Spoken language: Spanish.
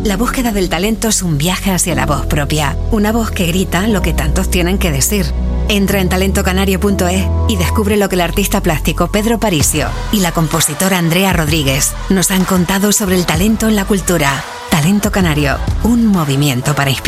La búsqueda del talento es un viaje hacia la voz propia, una voz que grita lo que tantos tienen que decir. Entra en talentocanario.es y descubre lo que el artista plástico Pedro Parisio y la compositora Andrea Rodríguez nos han contado sobre el talento en la cultura. Talento Canario, un movimiento para inspirar.